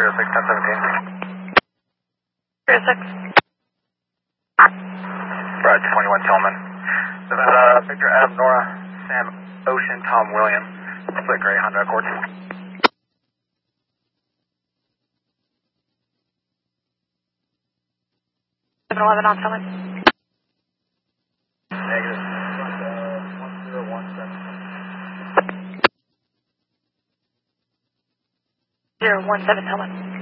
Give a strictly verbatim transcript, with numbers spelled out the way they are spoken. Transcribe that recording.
zero six ten seventeen. zero six. Brad twenty-one Tillman. Nevada, Victor Adam Nora, Sam Ocean, Tom William, split gray Honda Accord. seven eleven on Tillman. Negative. one zero one seven. zero one seven Tillman.